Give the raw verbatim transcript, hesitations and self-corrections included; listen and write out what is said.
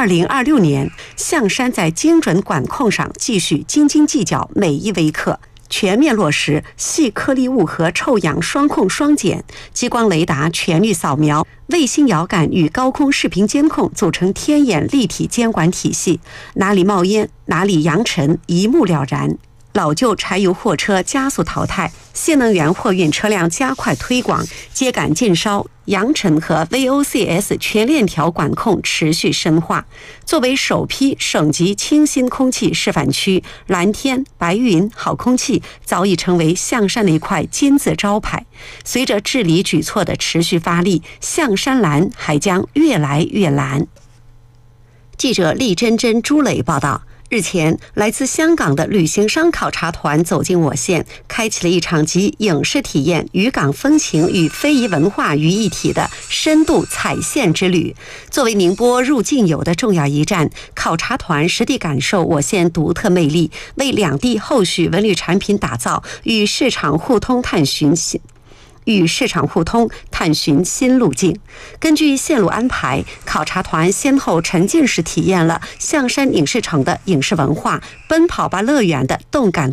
二零二六年，象山在精准管控上继续斤斤计较每一微克，全面落实细颗粒物和臭氧双控双检，激光雷达全域扫描，卫星遥感与高空视频监控组成天眼立体监管体系，哪里冒烟，哪里扬尘，一目了然。老旧柴油货车加速淘汰，新能源货运车辆加快推广，秸秆禁烧、扬尘和 V O C S 全链条管控持续深化。作为首批省级清新空气示范区，蓝天、白云、好空气早已成为象山的一块金字招牌。随着治理举措的持续发力，象山蓝还将越来越蓝。记者厉真真、朱磊报道。日前，来自香港的旅行商考察团走进我县，开启了一场集影视体验、渔港风情与非遗文化于一体的深度踩线之旅。作为宁波入境游的重要一站，考察团实地感受我县独特魅力，为两地后续文旅产品打造与市场互通探寻新与市场互通探寻新路径。根据线路安排，考察团先后沉浸式体验了象山影视城的影视文化、奔跑吧乐园的动感